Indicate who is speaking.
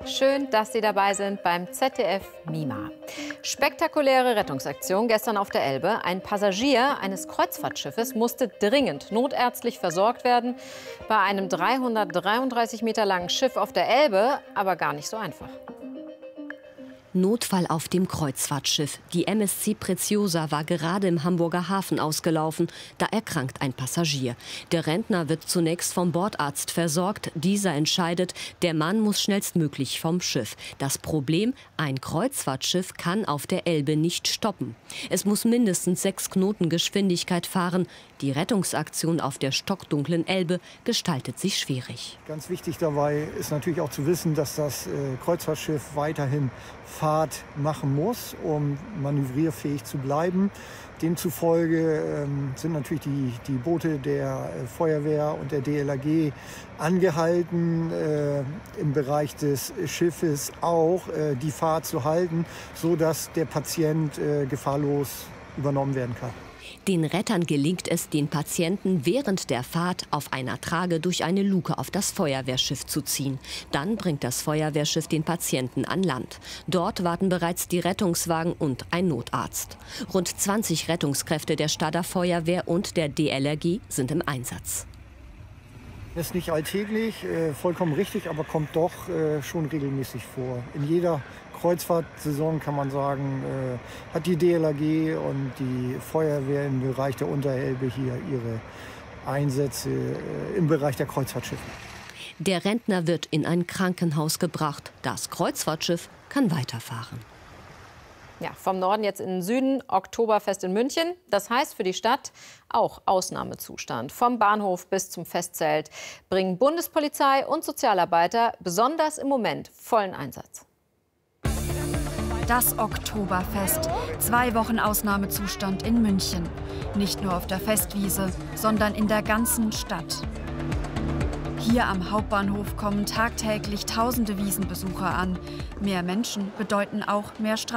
Speaker 1: Schön, dass Sie dabei sind beim ZDF MiMa. Spektakuläre Rettungsaktion gestern auf der Elbe. Ein Passagier eines Kreuzfahrtschiffes musste dringend notärztlich versorgt werden. Bei einem 333 Meter langen Schiff auf der Elbe aber gar nicht so einfach.
Speaker 2: Notfall auf dem Kreuzfahrtschiff. Die MSC Preziosa war gerade im Hamburger Hafen ausgelaufen. Da erkrankt ein Passagier. Der Rentner wird zunächst vom Bordarzt versorgt. Dieser entscheidet, der Mann muss schnellstmöglich vom Schiff. Das Problem: ein Kreuzfahrtschiff kann auf der Elbe nicht stoppen. Es muss mindestens 6 Knoten Geschwindigkeit fahren. Die Rettungsaktion auf der stockdunklen Elbe gestaltet sich schwierig.
Speaker 3: Ganz wichtig dabei ist natürlich auch zu wissen, dass das Kreuzfahrtschiff weiterhin Fahrt machen muss, um manövrierfähig zu bleiben. Demzufolge sind natürlich die Boote der Feuerwehr und der DLRG angehalten, im Bereich des Schiffes auch die Fahrt zu halten, sodass der Patient gefahrlos übernommen werden kann.
Speaker 2: Den Rettern gelingt es, den Patienten während der Fahrt auf einer Trage durch eine Luke auf das Feuerwehrschiff zu ziehen. Dann bringt das Feuerwehrschiff den Patienten an Land. Dort warten bereits die Rettungswagen und ein Notarzt. Rund 20 Rettungskräfte der Stadter Feuerwehr und der DLRG sind im Einsatz.
Speaker 3: Das ist nicht alltäglich, vollkommen richtig, aber kommt doch schon regelmäßig vor. In jeder Kreuzfahrtsaison, kann man sagen, hat die DLRG und die Feuerwehr im Bereich der Unterelbe hier ihre Einsätze im Bereich der Kreuzfahrtschiffe.
Speaker 2: Der Rentner wird in ein Krankenhaus gebracht. Das Kreuzfahrtschiff kann weiterfahren.
Speaker 1: Ja, vom Norden jetzt in den Süden, Oktoberfest in München. Das heißt für die Stadt auch Ausnahmezustand. Vom Bahnhof bis zum Festzelt bringen Bundespolizei und Sozialarbeiter besonders im Moment vollen Einsatz.
Speaker 4: Das Oktoberfest. 2 Wochen Ausnahmezustand in München. Nicht nur auf der Festwiese, sondern in der ganzen Stadt. Hier am Hauptbahnhof kommen tagtäglich tausende Wiesenbesucher an. Mehr Menschen bedeuten auch mehr Straßen.